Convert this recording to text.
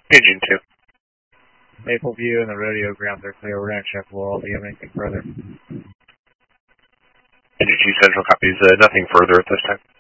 Engine 2. Maple View and the rodeo grounds are clear. We're going to check Laurel. Do you have anything further? Engine 2 Central copies. Nothing further at this time.